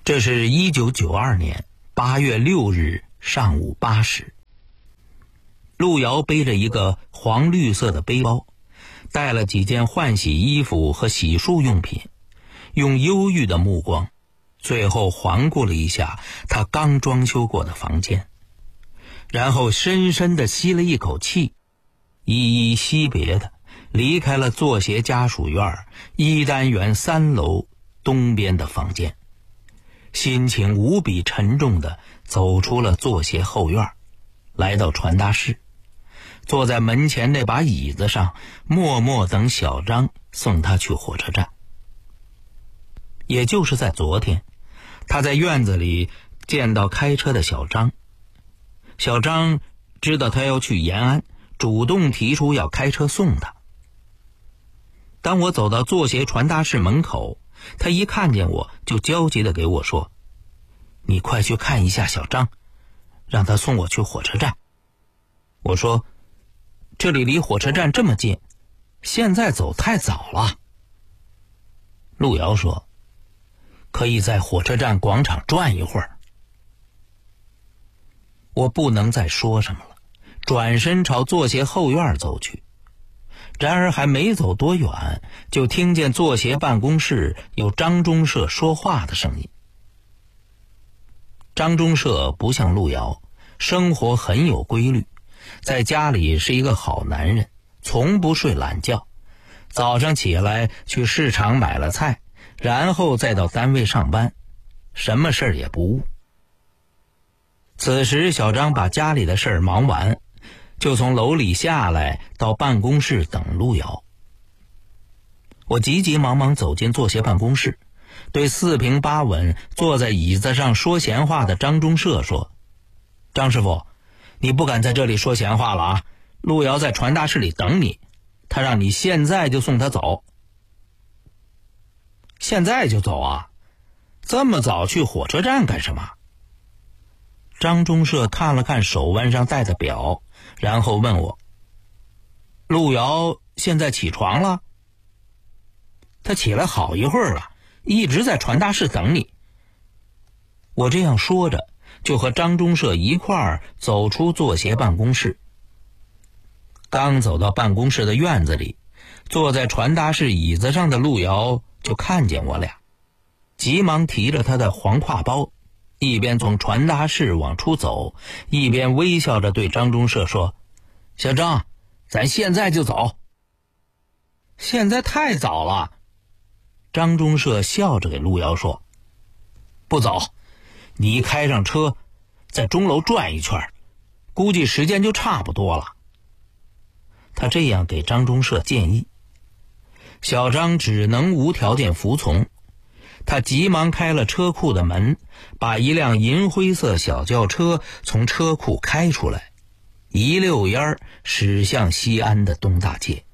这是1992年8月6日上午8时，陆遥背着一个黄绿色的背包，带了几件换洗衣服和洗漱用品，用忧郁的目光最后环顾了一下他刚装修过的房间，然后深深地吸了一口气，依依惜别地离开了作协家属院1单元3楼东边的房间，心情无比沉重地走出了作协后院，来到传达室，坐在门前那把椅子上，默默等小张送他去火车站。也就是在昨天，他在院子里见到开车的小张，小张知道他要去延安，主动提出要开车送他。当我走到作协传达室门口，他一看见我就焦急地给我说：“你快去看一下小张，让他送我去火车站。”我说：“这里离火车站这么近，现在走太早了。”陆遥说：“可以在火车站广场转一会儿。”我不能再说什么了，转身朝作协后院走去。然而还没走多远，就听见作协办公室有张中社说话的声音。张中社不像陆遥，生活很有规律，在家里是一个好男人，从不睡懒觉，早上起来去市场买了菜，然后再到单位上班，什么事儿也不误。此时小张把家里的事儿忙完，就从楼里下来到办公室等陆遥。我急急忙忙走进作协办公室，对四平八稳坐在椅子上说闲话的张中社说：“张师傅，你不敢在这里说闲话了啊！陆遥在传达室里等你，他让你现在就送他走。”“现在就走啊？这么早去火车站干什么？”张中社看了看手腕上戴的表，然后问我：“陆遥现在起床了？”“他起来好一会儿了，一直在传达室等你。”我这样说着，就和张中社一块儿走出作协办公室。刚走到办公室的院子里，坐在传达室椅子上的陆遥就看见我俩，急忙提着他的黄挎包，一边从传达室往出走，一边微笑着对张中社说：“小张，咱现在就走。”“现在太早了。”张中社笑着给陆遥说：“不走，你开上车在钟楼转一圈，估计时间就差不多了。”他这样给张中社建议，小张只能无条件服从。他急忙开了车库的门，把一辆银灰色小轿车从车库开出来，一溜烟儿驶向西安的东大街。